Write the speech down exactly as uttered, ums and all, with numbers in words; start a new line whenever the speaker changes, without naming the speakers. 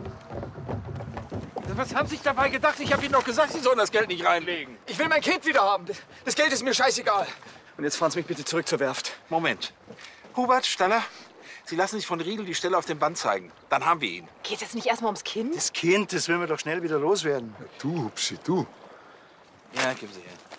Was haben Sie sich dabei gedacht? Ich habe Ihnen doch gesagt, Sie sollen das Geld nicht reinlegen.
Ich will mein Kind wieder haben. Das Geld ist mir scheißegal. Und jetzt fahren Sie mich bitte zurück zur Werft.
Moment. Hubert, Staller, Sie lassen sich von Riedel die Stelle auf dem Band zeigen. Dann haben wir ihn.
Geht es jetzt nicht erstmal ums Kind?
Das Kind, das will wir doch schnell wieder loswerden.
Ja, du, Hupschi, du.
Ja, geben Sie her.